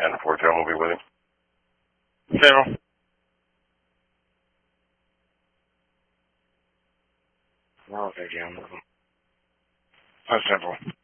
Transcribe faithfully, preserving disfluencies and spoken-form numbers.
ten four, John will be with him. Central. No, okay, Jim. That's Central.